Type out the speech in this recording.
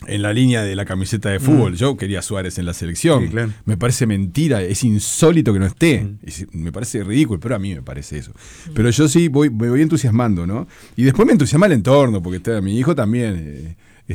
en la línea de la camiseta de fútbol. Yo quería a Suárez en la selección. Sí, claro. Me parece mentira, es insólito que no esté. Me parece ridículo, pero a mí me parece eso. Pero yo sí me voy entusiasmando, ¿no? Y después me entusiasma el entorno, porque mi hijo también